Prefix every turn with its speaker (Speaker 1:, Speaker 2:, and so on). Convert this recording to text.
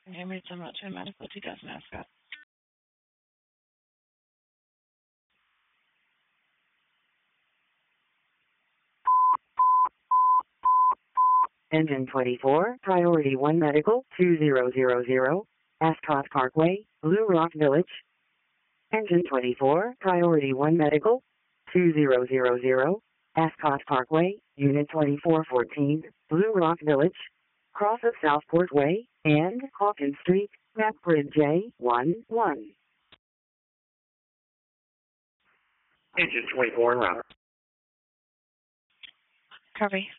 Speaker 1: Hamilton Military Medical 2000 Ascot.
Speaker 2: Engine 24, Priority 1 Medical, 2000, Ascot Parkway, Blue Rock Village. Engine 24, Priority 1 Medical, 2000, Ascot Parkway, Unit 2414, Blue Rock Village. Cross of Southport Way and Hawkins Street, Map Grid J11.
Speaker 3: Engine 24 en route.
Speaker 1: Copy.